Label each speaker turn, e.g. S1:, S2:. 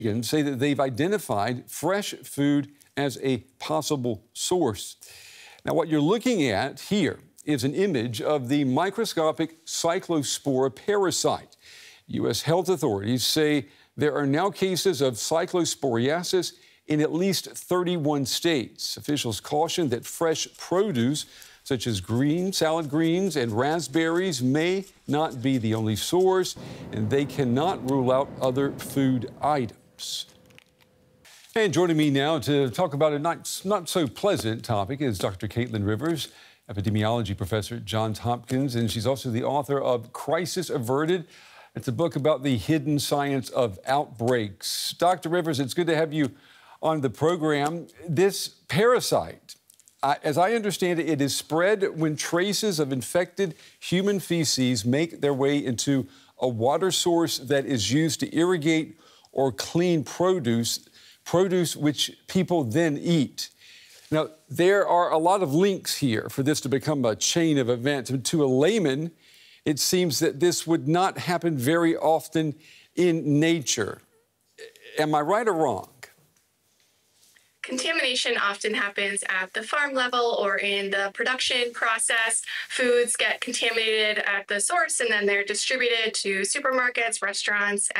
S1: say that they've identified fresh food as a possible source. Now, what you're looking at here is an image of the microscopic cyclospora parasite. U.S. health authorities say there are now cases of cyclosporiasis in at least 31 states. Officials caution that fresh produce, such as salad greens, and raspberries may not be the only source, and they cannot rule out other food items. And joining me now to talk about a not so pleasant topic is Dr. Caitlin Rivers, epidemiology professor at Johns Hopkins, and she's also the author of Crisis Averted. It's a book about the hidden science of outbreaks. Dr. Rivers, it's good to have you on the program. This parasite, as I understand it, it is spread when traces of infected human feces make their way into a water source that is used to irrigate or clean produce which people then eat. Now, there are a lot of links here for this to become a chain of events. To a layman, it seems that this would not happen very often in nature. Am I right or wrong?
S2: Contamination often happens at the farm level or in the production process. Foods get contaminated at the source and then they're distributed to supermarkets, restaurants,